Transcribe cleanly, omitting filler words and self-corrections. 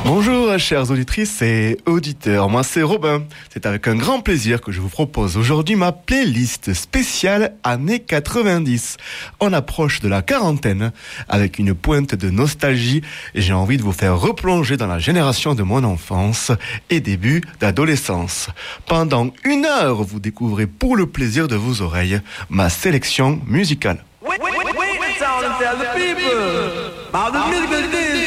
Bonjour chères auditrices et auditeurs, moi c'est Robin. C'est avec un grand plaisir que je vous propose aujourd'hui ma playlist spéciale années 90. On approche de la quarantaine avec une pointe de nostalgie et j'ai envie de vous faire replonger dans la génération de mon enfance et début d'adolescence. Pendant 1 heure, vous découvrez pour le plaisir de vos oreilles ma sélection musicale. Wait, sound and tell the people about the musical